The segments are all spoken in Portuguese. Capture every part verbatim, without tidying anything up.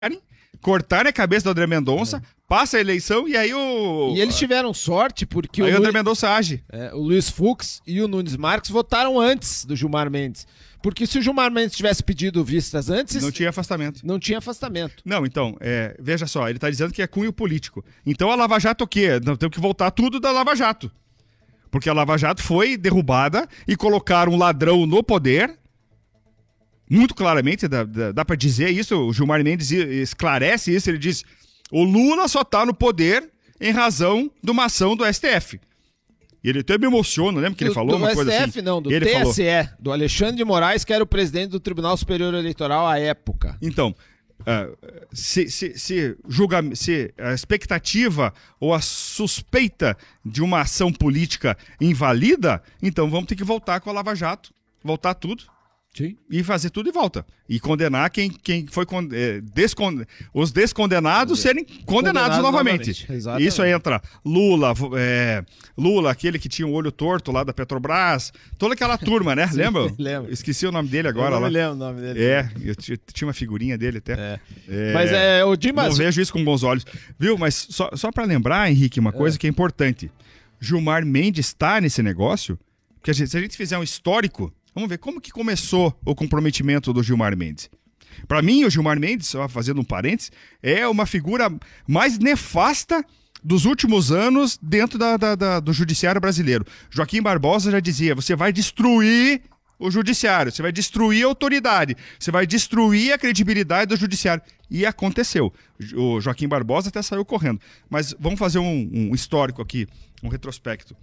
cortarem a cabeça do André Mendonça, é. passa a eleição e aí o... E eles tiveram sorte porque aí o, o André Luiz, Mendonça age. É, o Luiz Fux e o Nunes Marques votaram antes do Gilmar Mendes. Porque se o Gilmar Mendes tivesse pedido vistas antes... Não tinha afastamento. Não tinha afastamento. Não, então, é, veja só, ele está dizendo que é cunho político. Então a Lava Jato o quê? Não, tem que voltar tudo da Lava Jato. Porque a Lava Jato foi derrubada e colocaram um ladrão no poder... Muito claramente, dá, dá, dá para dizer isso, o Gilmar Mendes esclarece isso, ele diz, o Lula só está no poder em razão de uma ação do S T F. E ele até me emociona, lembra que ele do, falou do uma coisa S T F, assim? não, do ele T S E, falou, do Alexandre de Moraes, que era o presidente do Tribunal Superior Eleitoral à época. Então, uh, se, se, se, julga, se a expectativa ou a suspeita de uma ação política invalida, então vamos ter que voltar com a Lava Jato, voltar tudo. Sim. E fazer tudo e volta. E condenar quem, quem foi... É, descon... Os descondenados é. serem condenados Condenado novamente. novamente. Isso aí entra Lula, é, Lula, aquele que tinha o olho torto lá da Petrobras, toda aquela turma, né? Sim, lembra? Lembro. Esqueci o nome dele agora. Eu não lá. me lembro o nome dele. É, eu tinha uma figurinha dele até. É. É, Mas é... o Dimas... Não vejo isso com bons olhos. Viu? Mas só, só para lembrar, Henrique, uma coisa é. que é importante. Gilmar Mendes está nesse negócio, porque a gente, se a gente fizer um histórico... Vamos ver como que começou o comprometimento do Gilmar Mendes. Para mim, o Gilmar Mendes, só fazendo um parênteses, é uma figura mais nefasta dos últimos anos dentro da, da, da, do judiciário brasileiro. Joaquim Barbosa já dizia, você vai destruir o judiciário, você vai destruir a autoridade, você vai destruir a credibilidade do judiciário. E aconteceu. O Joaquim Barbosa até saiu correndo. Mas vamos fazer um, um histórico aqui, um retrospecto.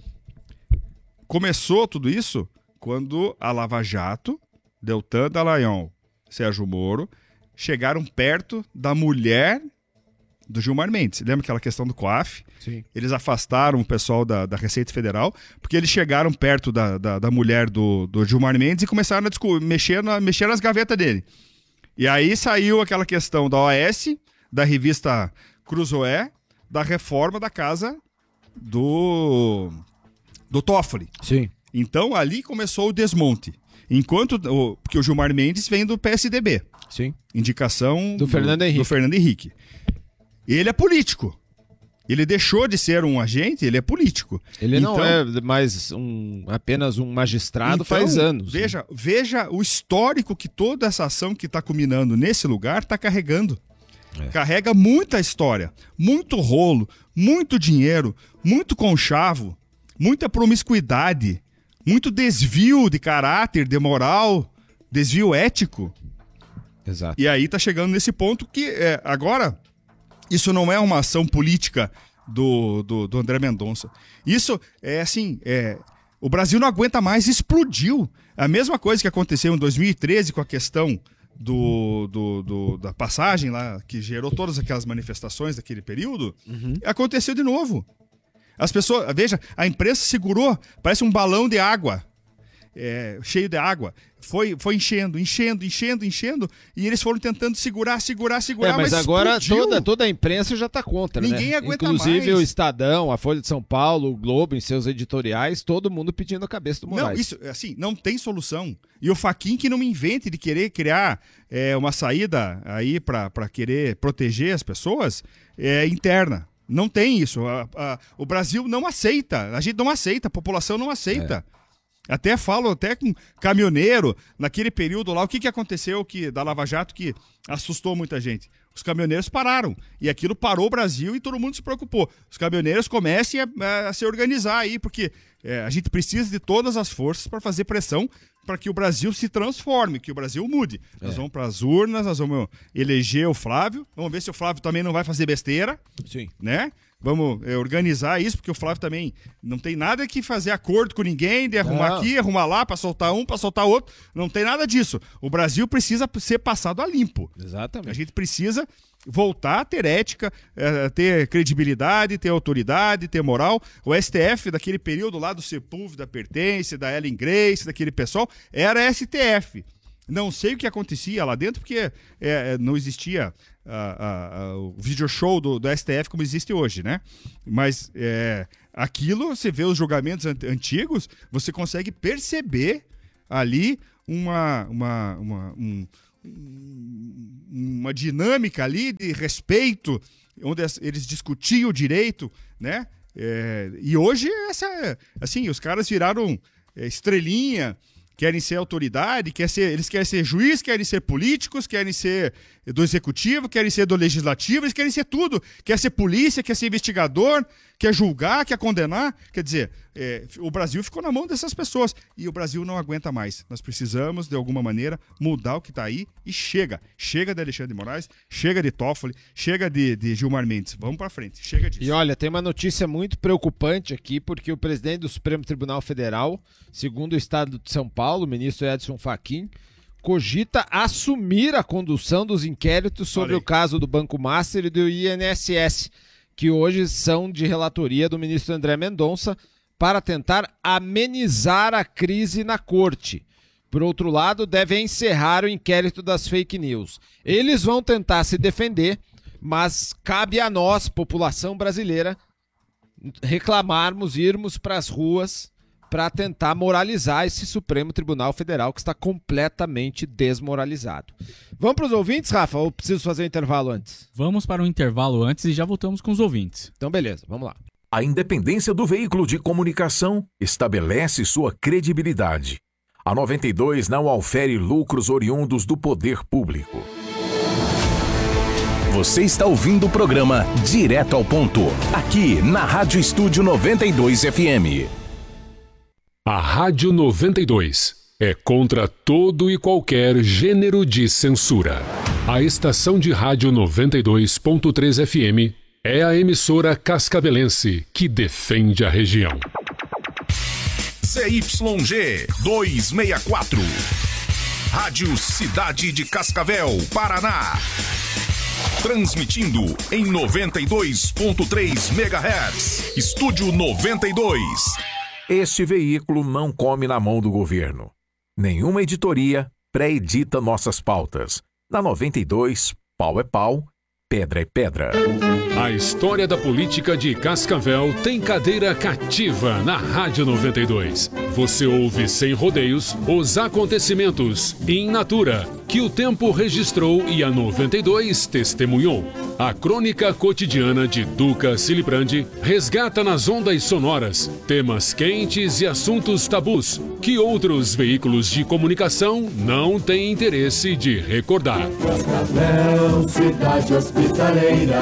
Começou tudo isso... quando a Lava Jato, Deltan Dallagnol, Sérgio Moro, chegaram perto da mulher do Gilmar Mendes. Lembra aquela questão do COAF? Sim. Eles afastaram o pessoal da, da Receita Federal, porque eles chegaram perto da, da, da mulher do, do Gilmar Mendes e começaram a mexer, na, mexer nas gavetas dele. E aí saiu aquela questão da O A S, da revista Cruzoé, da reforma da casa do, do Toffoli. Sim. Então, ali começou o desmonte. Enquanto o, porque o Gilmar Mendes vem do P S D B. Sim. Indicação do, do, Fernando, Henrique. do Fernando Henrique. Ele é político. Ele deixou de ser um agente, ele é político. Ele então, não é mais um, apenas um magistrado então, faz anos. Veja, né? veja o histórico que toda essa ação que está culminando nesse lugar está carregando. É. Carrega muita história, muito rolo, muito dinheiro, muito conchavo, muita promiscuidade, muito desvio de caráter, de moral, desvio ético. Exato. E aí tá chegando nesse ponto que é, agora isso não é uma ação política do, do, do André Mendonça. Isso é assim, é, o Brasil não aguenta mais, explodiu. A mesma coisa que aconteceu em dois mil e treze com a questão do, do, do, da passagem lá, que gerou todas aquelas manifestações daquele período, uhum. aconteceu de novo. As pessoas, veja, a imprensa segurou, parece um balão de água, é, cheio de água. Foi, foi enchendo, enchendo, enchendo, enchendo, e eles foram tentando segurar, segurar, segurar, é, mas, mas agora toda, toda a imprensa já está contra, Ninguém né? aguenta Inclusive mais. o Estadão, a Folha de São Paulo, o Globo, em seus editoriais, todo mundo pedindo a cabeça do Moraes. Não, isso, assim, não tem solução. E o Fachin que não me invente de querer criar é, uma saída aí para querer proteger as pessoas é, interna. Não tem isso. A, a, o Brasil não aceita. A gente não aceita. A população não aceita. É. Até falo até com caminhoneiro, naquele período lá, o que, que aconteceu que, da Lava Jato que assustou muita gente? Os caminhoneiros pararam. E aquilo parou o Brasil e todo mundo se preocupou. Os caminhoneiros comecem a, a, a se organizar aí, porque é, a gente precisa de todas as forças para fazer pressão para que o Brasil se transforme, que o Brasil mude. É. Nós vamos para as urnas, nós vamos eleger o Flávio, vamos ver se o Flávio também não vai fazer besteira. Sim. Né? Vamos é, organizar isso, porque o Flávio também não tem nada que fazer acordo com ninguém, de arrumar não. aqui, arrumar lá, para soltar um, para soltar outro. Não tem nada disso. O Brasil precisa ser passado a limpo. Exatamente. A gente precisa voltar a ter ética, é, ter credibilidade, ter autoridade, ter moral. O S T F, daquele período lá do Sepúlveda Pertence, da Ellen Grace, daquele pessoal, era S T F. Não sei o que acontecia lá dentro, porque é, não existia uh, uh, uh, o video show do, do S T F como existe hoje, né? Mas é, aquilo, você vê os julgamentos antigos, você consegue perceber ali uma, uma, uma, um, uma dinâmica ali de respeito, onde eles discutiam o direito, né? É, e hoje, essa, assim, os caras viraram é, estrelinha, querem ser autoridade, quer ser, eles querem ser juiz, querem ser políticos, querem ser do executivo, querem ser do legislativo, eles querem ser tudo. Quer ser polícia, quer ser investigador, quer julgar, quer condenar. Quer dizer, é, o Brasil ficou na mão dessas pessoas e o Brasil não aguenta mais. Nós precisamos, de alguma maneira, mudar o que está aí e chega. Chega de Alexandre de Moraes, chega de Toffoli, chega de, de Gilmar Mendes. Vamos para frente, chega disso. E olha, tem uma notícia muito preocupante aqui, porque o presidente do Supremo Tribunal Federal, segundo o Estado de São Paulo, o ministro Edson Fachin, cogita assumir a condução dos inquéritos sobre o caso do Banco Master e do I N S S, que hoje são de relatoria do ministro André Mendonça, para tentar amenizar a crise na corte. Por outro lado, deve encerrar o inquérito das fake news. Eles vão tentar se defender, mas cabe a nós, população brasileira, reclamarmos, irmos para as ruas para tentar moralizar esse Supremo Tribunal Federal que está completamente desmoralizado. Vamos para os ouvintes, Rafa, ou preciso fazer um intervalo antes? Vamos para um intervalo antes e já voltamos com os ouvintes. Então beleza, vamos lá. A independência do veículo de comunicação estabelece sua credibilidade. A noventa e dois não aufere lucros oriundos do poder público. Você está ouvindo o programa Direto ao Ponto, aqui na Rádio Estúdio noventa e dois F M. A Rádio noventa e dois é contra todo e qualquer gênero de censura. A estação de rádio noventa e dois ponto três F M é a emissora cascavelense que defende a região. C Y G duzentos e sessenta e quatro, Rádio Cidade de Cascavel, Paraná. Transmitindo em noventa e dois ponto três megahertz. Estúdio noventa e dois. Este veículo não come na mão do governo. Nenhuma editoria pré-edita nossas pautas. Na noventa e dois, pau é pau, pedra é pedra. A história da política de Cascavel tem cadeira cativa na Rádio noventa e dois. Você ouve sem rodeios os acontecimentos in natura que o tempo registrou e a noventa e dois testemunhou. A crônica cotidiana de Duca Silibrandi resgata nas ondas sonoras temas quentes e assuntos tabus que outros veículos de comunicação não têm interesse de recordar. Cascavel, cidade hospitaleira.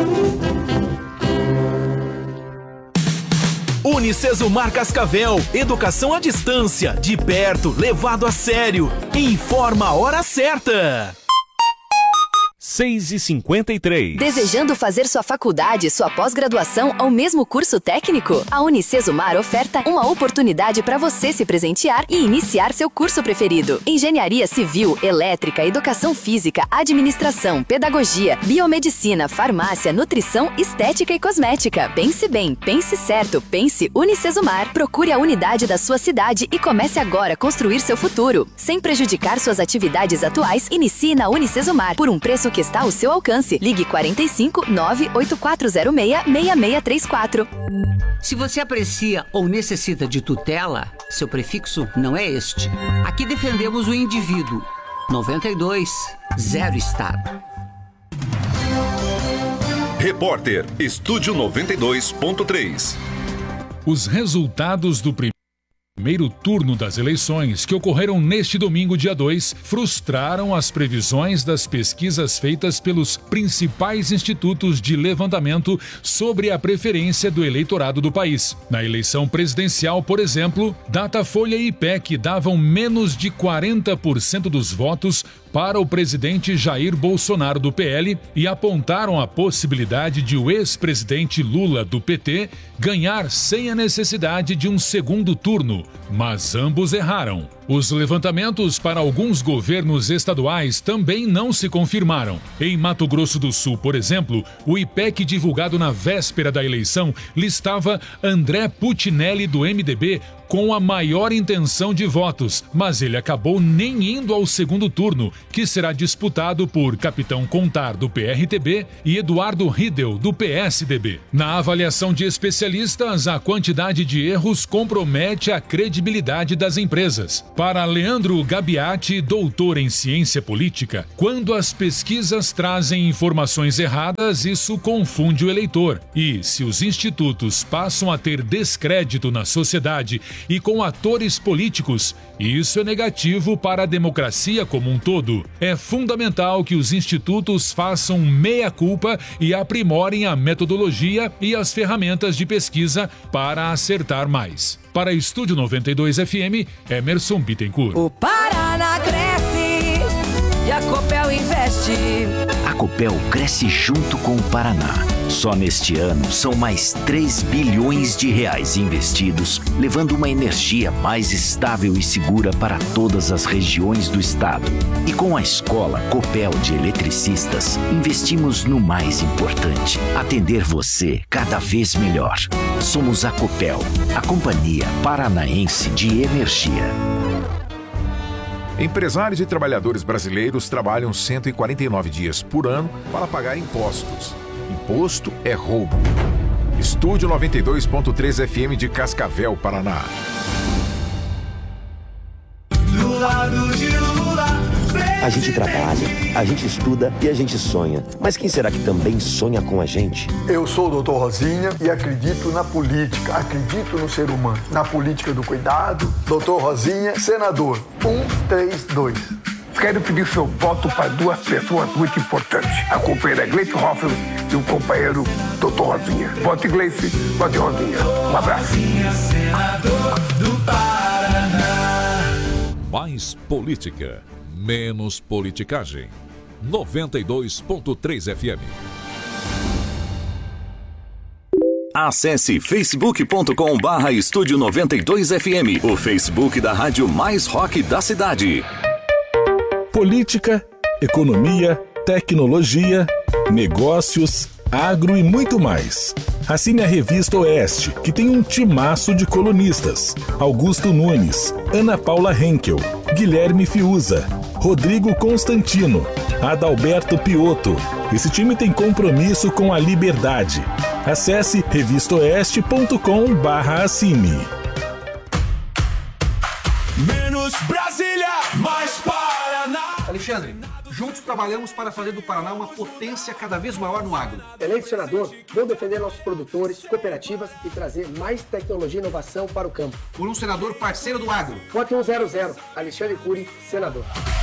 Unicesumar Cascavel, educação à distância, de perto, levado a sério. Informa a hora certa. seis e cinquenta e três. Desejando fazer sua faculdade, sua pós-graduação ou mesmo curso técnico? A Unicesumar oferta uma oportunidade para você se presentear e iniciar seu curso preferido. Engenharia Civil, Elétrica, Educação Física, Administração, Pedagogia, Biomedicina, Farmácia, Nutrição, Estética e Cosmética. Pense bem, pense certo, pense Unicesumar. Procure a unidade da sua cidade e comece agora a construir seu futuro. Sem prejudicar suas atividades atuais, inicie na Unicesumar por um preço que está ao seu alcance. Ligue quarenta e cinco, nove oito quatro zero seis, seis seis três quatro. Se você aprecia ou necessita de tutela, seu prefixo não é este. Aqui defendemos o indivíduo. noventa e dois, zero Estado. Repórter, Estúdio noventa e dois ponto três. Os resultados do primeiro primeiro turno das eleições, que ocorreram neste domingo, dia dois, frustraram as previsões das pesquisas feitas pelos principais institutos de levantamento sobre a preferência do eleitorado do país. Na eleição presidencial, por exemplo, Datafolha e I P E C davam menos de quarenta por cento dos votos para o presidente Jair Bolsonaro do P L e apontaram a possibilidade de o ex-presidente Lula do P T ganhar sem a necessidade de um segundo turno, mas ambos erraram. Os levantamentos para alguns governos estaduais também não se confirmaram. Em Mato Grosso do Sul, por exemplo, o I P E C divulgado na véspera da eleição listava André Putinelli do M D B com a maior intenção de votos, mas ele acabou nem indo ao segundo turno, que será disputado por Capitão Contar do P R T B e Eduardo Riedel do P S D B. Na avaliação de especialistas, a quantidade de erros compromete a credibilidade das empresas. Para Leandro Gabiati, doutor em ciência política, quando as pesquisas trazem informações erradas, isso confunde o eleitor. E, se os institutos passam a ter descrédito na sociedade e com atores políticos, isso é negativo para a democracia como um todo. É fundamental que os institutos façam meia-culpa e aprimorem a metodologia e as ferramentas de pesquisa para acertar mais. Para Estúdio noventa e dois F M, Emerson Bittencourt. O Paraná cresce e a Copel investe. A Copel cresce junto com o Paraná. Só neste ano são mais três bilhões de reais investidos, levando uma energia mais estável e segura para todas as regiões do estado. E com a Escola Copel de Eletricistas, investimos no mais importante: atender você cada vez melhor. Somos a Copel, a Companhia Paranaense de Energia. Empresários e trabalhadores brasileiros trabalham cento e quarenta e nove dias por ano para pagar impostos. Imposto é roubo. Estúdio noventa e dois ponto três F M de Cascavel, Paraná. Do lado de Lula. A gente trabalha, a gente estuda e a gente sonha. Mas quem será que também sonha com a gente? Eu sou o doutor Rosinha e acredito na política, acredito no ser humano, na política do cuidado. doutor Rosinha, senador. Um, três, dois. Quero pedir seu voto para duas pessoas muito importantes. A companheira Gleice Hoffmann e o companheiro doutor Rosinha. Vote Gleice, vote Rosinha. Um abraço. Senador do Paraná. Mais política, menos politicagem. noventa e dois ponto três F M. Acesse facebook ponto com barra Estúdio noventa e dois F M, o Facebook da rádio mais rock da cidade. Política, economia, tecnologia, negócios, agro e muito mais. Assine a Revista Oeste, que tem um timaço de colunistas: Augusto Nunes, Ana Paula Henkel, Guilherme Fiuza, Rodrigo Constantino, Adalberto Piotto. Esse time tem compromisso com a liberdade. Acesse revista oeste ponto com barra assine. Menos Brasília, mais Paraná. Alexandre, juntos trabalhamos para fazer do Paraná uma potência cada vez maior no agro. Eleito senador, vou defender nossos produtores, cooperativas e trazer mais tecnologia e inovação para o campo. Por um senador parceiro do agro. Vote um zero zero, Alexandre Cury, senador.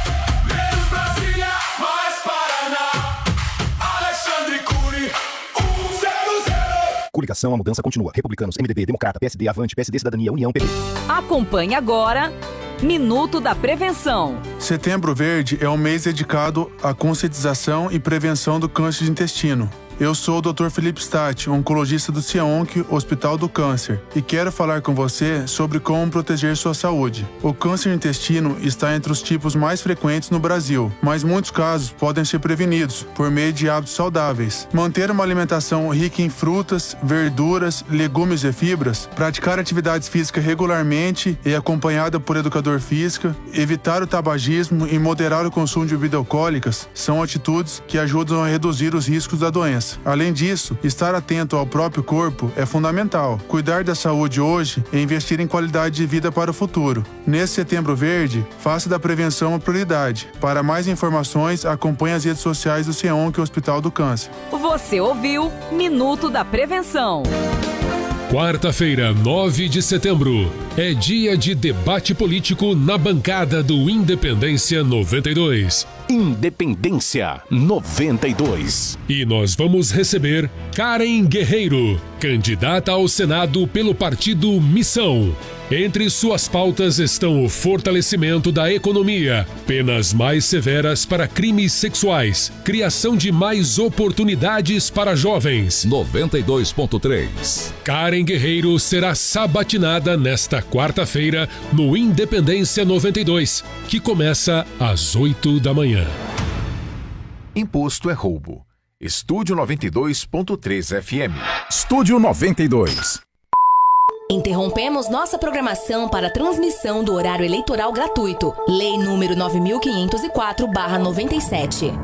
Menos Brasília, mais Paraná. Alexandre Cury, um zero zero. Coligação, a mudança continua. Republicanos, M D B, Democrata, P S D, Avante, P S D, Cidadania, União, P P. Acompanhe agora Minuto da Prevenção. Setembro Verde é um mês dedicado à conscientização e prevenção do câncer de intestino. Eu sou o doutor Felipe Stati, oncologista do CIAONC, Hospital do Câncer, e quero falar com você sobre como proteger sua saúde. O câncer de intestino está entre os tipos mais frequentes no Brasil, mas muitos casos podem ser prevenidos por meio de hábitos saudáveis. Manter uma alimentação rica em frutas, verduras, legumes e fibras, praticar atividades físicas regularmente e acompanhada por educador físico, evitar o tabagismo e moderar o consumo de bebidas alcoólicas são atitudes que ajudam a reduzir os riscos da doença. Além disso, estar atento ao próprio corpo é fundamental. Cuidar da saúde hoje é investir em qualidade de vida para o futuro. Nesse Setembro Verde, faça da prevenção uma prioridade. Para mais informações, acompanhe as redes sociais do CIAONC Hospital do Câncer. Você ouviu Minuto da Prevenção. Quarta-feira, nove de setembro, é dia de debate político na bancada do Independência noventa e dois. Independência noventa e dois. E nós vamos receber Karen Guerreiro, candidata ao Senado pelo partido Missão. Entre suas pautas estão o fortalecimento da economia, penas mais severas para crimes sexuais, criação de mais oportunidades para jovens. noventa e dois ponto três. Karen Guerreiro será sabatinada nesta quarta-feira no Independência noventa e dois, que começa às oito da manhã. Imposto é roubo. Estúdio noventa e dois ponto três F M. Estúdio noventa e dois. Interrompemos nossa programação para transmissão do horário eleitoral gratuito. Lei número nove mil quinhentos e quatro barra noventa e sete.